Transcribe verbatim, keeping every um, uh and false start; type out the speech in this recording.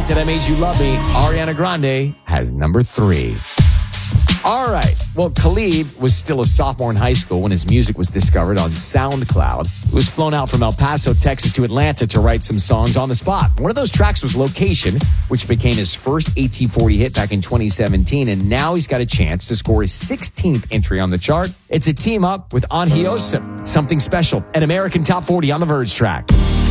Hate That I Made You Love Me, Ariana Grande, has number three. All right. Well, Khalid was still a sophomore in high school when his music was discovered on SoundCloud. He was flown out from El Paso, Texas to Atlanta to write some songs on the spot. One of those tracks was Location, which became his first A T forty hit back in twenty seventeen. And now he's got a chance to score his sixteenth entry on the chart. It's a team up with Angios, Something Special, an American Top forty on the Verge track.